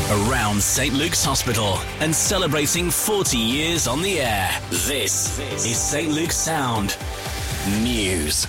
Around St Luke's Hospital and celebrating 40 years on the air. This is St Luke's Sound News.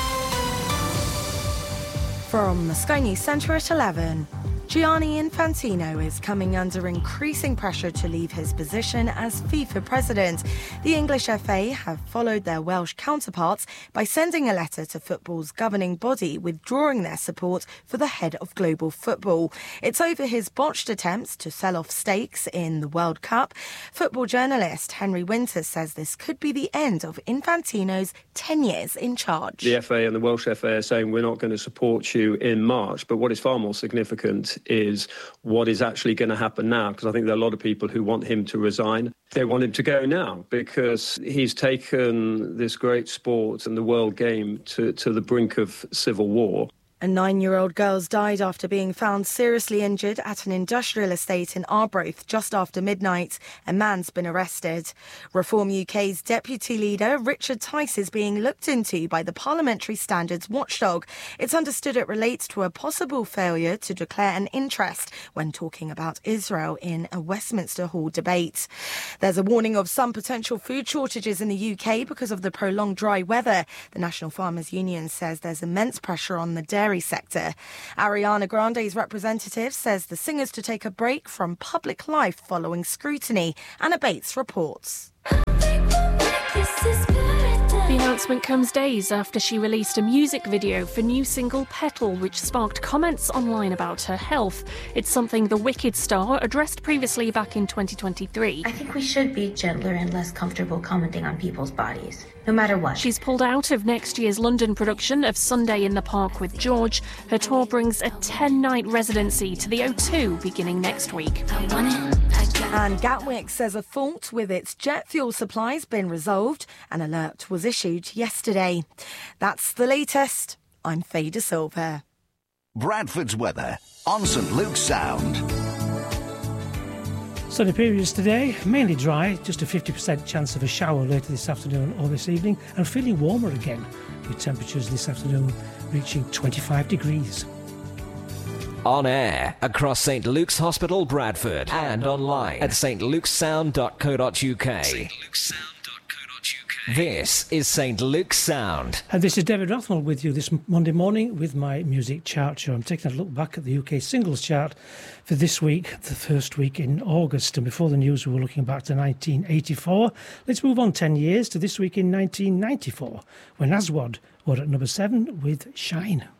From the Sky News Centre at 11. Gianni Infantino is coming under increasing pressure to leave his position as FIFA president. The English FA have followed their Welsh counterparts by sending a letter to football's governing body withdrawing their support for the head of global football. It's over his botched attempts to sell off stakes in the World Cup. Football journalist Henry Winters says this could be the end of Infantino's 10 years in charge. The FA and the Welsh FA are saying we're not going to support you in March, but what is far more significant is what is actually going to happen now, because I think there are a lot of people who want him to resign. They want him to go now because he's taken this great sport and the world game to the brink of civil war. A 9-year-old girl's died after being found seriously injured at an industrial estate in Arbroath just after midnight. A man's been arrested. Reform UK's deputy leader, Richard Tice, is being looked into by the Parliamentary Standards Watchdog. It's understood it relates to a possible failure to declare an interest when talking about Israel in a Westminster Hall debate. There's a warning of some potential food shortages in the UK because of the prolonged dry weather. The National Farmers Union says there's immense pressure on the dairy sector. Ariana Grande's representative says the singer's to take a break from public life following scrutiny. Anna Bates reports. The announcement comes days after she released a music video for new single Petal, which sparked comments online about her health. It's something the Wicked star addressed previously back in 2023. I think we should be gentler and less comfortable commenting on people's bodies, no matter what. She's pulled out of next year's London production of Sunday in the Park with George. Her tour brings a 10-night residency to the O2 beginning next week. And Gatwick says a fault with its jet fuel supply has been resolved. An alert was issued yesterday. That's the latest. I'm Faye De Silva. Bradford's weather on St Luke's Sound. Sunny periods today, mainly dry, just a 50% chance of a shower later this afternoon or this evening, and feeling warmer again, with temperatures this afternoon reaching 25 degrees. On air, across St Luke's Hospital, Bradford, and online at stlukesound.co.uk. This is St Luke's Sound. And this is David Rothwell with you this Monday morning with my music chart show. I'm taking a look back at the UK singles chart for this week, the first week in August. And before the news, we were looking back to 1984. Let's move on 10 years to this week in 1994, when Aswad were at number 7 with Shine.